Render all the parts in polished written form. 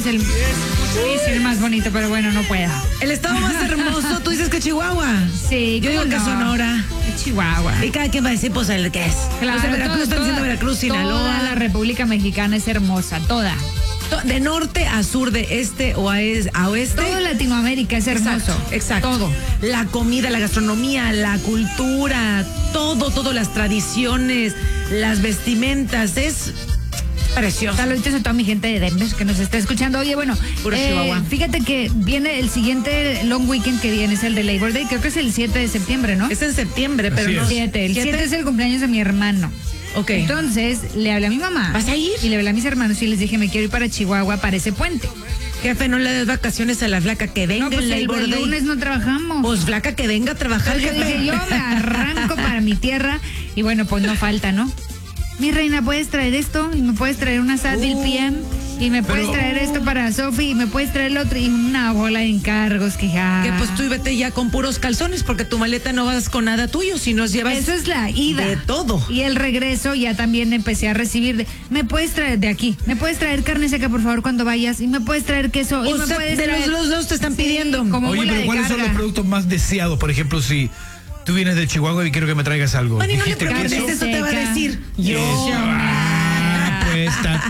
es el más bonito, pero bueno, no puedo. El estado más hermoso, tú dices que Chihuahua. Sí, yo digo no. que Sonora. Chihuahua. Y cada quien va a decir, pues, el que es. Claro, o sea, Veracruz, están diciendo Veracruz, Sinaloa. Toda la República Mexicana es hermosa, toda. De norte a sur, de este a oeste. Todo Latinoamérica es hermoso. Exacto. Todo. La comida, la gastronomía, la cultura, todo, las tradiciones, las vestimentas, es precioso. Saludos a toda mi gente de Denver que nos está escuchando. Oye, bueno, fíjate que viene el siguiente long weekend que viene, es el de Labor Day, creo que es el 7 de septiembre, ¿no? Es en septiembre, pero el no. 7 es el cumpleaños de mi hermano. Ok. Entonces, le hablé a mi mamá. ¿Vas a ir? Y le hablé a mis hermanos y les dije, me quiero ir para Chihuahua para ese puente. Jefe, no le des vacaciones a la flaca, que venga. No, pues el lunes no trabajamos. Pues flaca, que venga a trabajar, jefe. Dije, yo me arranco para mi tierra y bueno, pues no falta, ¿no? Mi reina, ¿puedes traer esto? Y me puedes traer una Saddle PM. Y me puedes traer esto para Sofi. Y me puedes traer el otro. Y una bola de encargos que ya. Que pues tú y vete ya con puros calzones, porque tu maleta no vas con nada tuyo, si nos llevas. Eso es la ida. De todo. Y el regreso ya también empecé a recibir me puedes traer de aquí. Me puedes traer carne seca, por favor, cuando vayas. Y me puedes traer queso. O y me sea, puedes de traer... los dos te están pidiendo. Oye, pero ¿cuáles son los productos más deseados? Por ejemplo, si tú vienes de Chihuahua y quiero que me traigas algo. Mani, no le ¿Dijiste preguntes, queso? eso te va a decir. Yo. Pues,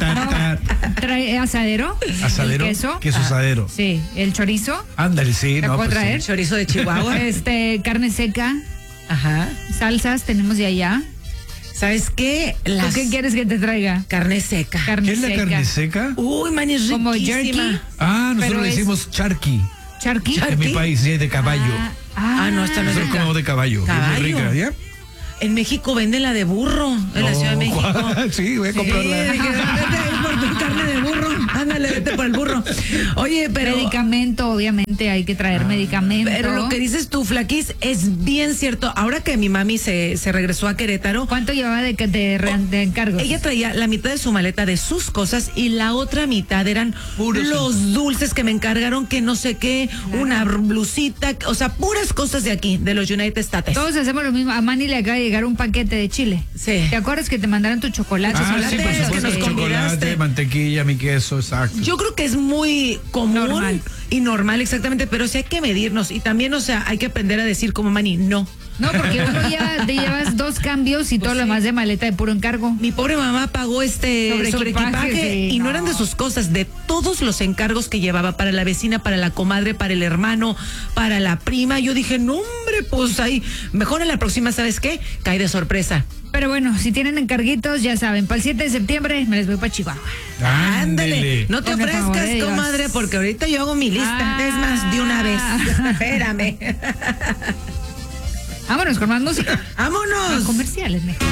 ¿Trae asadero? ¿Asadero? ¿El queso? Queso asadero. Sí, el chorizo. Ándale, sí. ¿Te no, puedo pues traer? sí. Chorizo de Chihuahua. Carne seca. Ajá. Salsas tenemos de allá. ¿Sabes qué? ¿Tú qué quieres que te traiga? Carne seca. Carne ¿Qué es la seca. carne seca? Uy, man, es riquísima. Como jerky. Nosotros le decimos charqui. ¿Charqui? En mi país, sí, de caballo. No, esta no es Nosotros comemos de caballo. Caballo. Es muy rica, ¿ya? En México venden la de burro, en la Ciudad de México. Sí, voy a comprarla. Dije, vete por tu carne de burro. Ándale, vete por el burro. Oye, pero... Medicamento, obviamente, hay que traer medicamento. Pero lo que dices tú, Flaquis, es bien cierto. Ahora que mi mami se regresó a Querétaro... ¿Cuánto llevaba de encargos? Ella traía la mitad de su maleta de sus cosas y la otra mitad eran los dulces que me encargaron, que no sé qué, una blusita, o sea, puras cosas de aquí, de los United States. Todos hacemos lo mismo. A Manny le acaba de llegar un paquete de chile. Sí. ¿Te acuerdas que te mandaron tu chocolate? Sí, por supuesto, que nos chocolate, convidaste. mantequilla, mi queso, exacto. Yo creo que es muy común Normal. y normal, exactamente, pero sí hay que medirnos y también, o sea, hay que aprender a decir como Manny, no. No, porque uno ya te llevas 2 cambios y todo lo demás de maleta de puro encargo. Mi pobre mamá pagó sobre equipaje sí, y no eran de sus cosas, de todos los encargos que llevaba para la vecina, para la comadre, para el hermano, para la prima. Yo dije, no, hombre, pues ahí, mejor en la próxima, ¿sabes qué? Cae de sorpresa. Pero bueno, si tienen encarguitos, ya saben, para el 7 de septiembre me les voy para Chihuahua. Ándale, no te Con el favor ofrezcas, de Dios. comadre, porque ahorita yo hago mi lista. Es más, de una vez. Espérame. Vámonos con más música. ¡Vámonos! Comerciales, mejor.